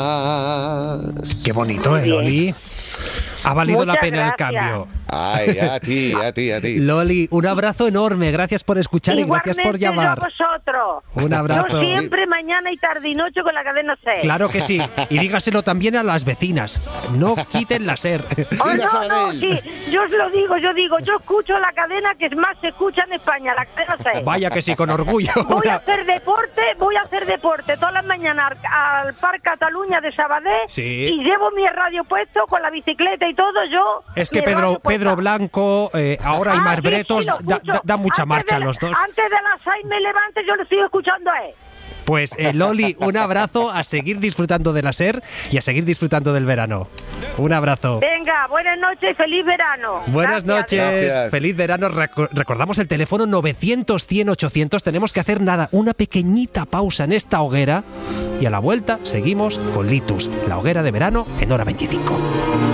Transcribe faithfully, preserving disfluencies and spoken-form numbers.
Qué bonito, ¿eh, Loli? Ha valido Muchas la pena gracias. el cambio. Ay, a ti, a ti, a ti. Loli, un abrazo enorme. Gracias por escuchar y gracias por Igualmente llamar. yo a vosotros. Un abrazo. Yo siempre, mañana y tarde y noche con la cadena SER. Claro que sí. Y dígaselo también a las vecinas. No quiten la SER. Oh, Viva no, no, Sabadell. sí, yo os lo digo, yo digo, yo escucho la cadena que más se escucha en España, la cadena SER. Vaya que sí, con orgullo. Voy a Una- hacer deporte, voy a hacer deporte todas las mañanas al, al Parque Cataluña de Sabadell Sí. y llevo mi radio puesto con la bicicleta y todo, yo... Es que mi Pedro, radio puesta. Pedro Blanco, eh, ahora Ah, Aymar sí, Bretos, sí, lo da, escucho. da- da mucha Antes marcha de la- los dos. Antes de las seis me levante, yo lo estoy escuchando a él. Pues eh, Loli, un abrazo, a seguir disfrutando de la SER y a seguir disfrutando del verano. Un abrazo. Venga, buenas noches y feliz verano. Buenas Gracias. noches, Gracias. feliz verano. Reco- recordamos el teléfono novecientos, cien, ochocientos. Tenemos que hacer nada, una pequeñita pausa en esta hoguera y a la vuelta seguimos con Litus, la hoguera de verano en hora veinticinco.